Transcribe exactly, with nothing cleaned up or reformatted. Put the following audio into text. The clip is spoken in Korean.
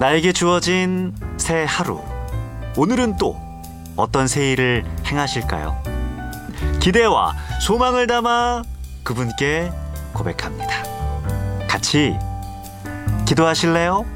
나에게 주어진 새 하루. 오늘은 또 어떤 새 일을 행하실까요? 기대와 소망을 담아 그분께 고백합니다. 같이 기도하실래요?